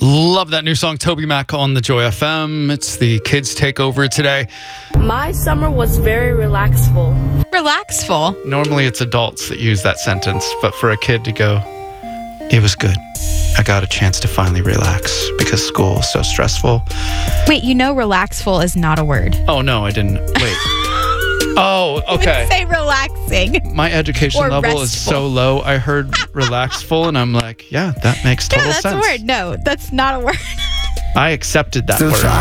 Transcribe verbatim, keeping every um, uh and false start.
Love that new song, Toby Mac on the Joy F M. It's the kids' takeover today. My summer was very relaxful. Relaxful? Normally it's adults that use that sentence, but for a kid to go, it was good. I got a chance to finally relax because school was so stressful. Wait, you know relaxful is not a word. Oh, no, I didn't. Wait. Oh, okay. You would say relaxing. My education Or level restful. is so low. I heard relaxful, and I'm like, yeah, that makes total Yeah, that's sense. a word. No, that's not a word. I accepted that Still word. trying.